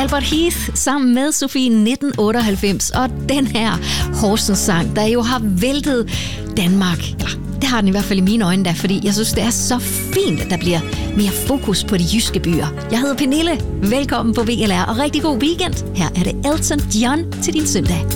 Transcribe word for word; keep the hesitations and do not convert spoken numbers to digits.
Albert Heath sammen med Sofie nitten otteoghalvfems og den her Horsens sang, der jo har væltet Danmark. Eller, det har den i hvert fald i mine øjne da, fordi jeg synes, det er så fint, at der bliver mere fokus på de jyske byer. Jeg hedder Pernille. Velkommen på V L R og rigtig god weekend. Her er det Elton John til din søndag.